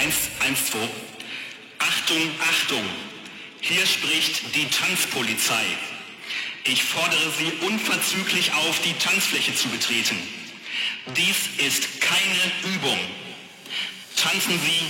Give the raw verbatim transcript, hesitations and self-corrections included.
Eins, eins, zwei. Achtung, Achtung! Hier spricht die Tanzpolizei. Ich fordere Sie unverzüglich auf, die Tanzfläche zu betreten. Dies ist keine Übung. Tanzen Sie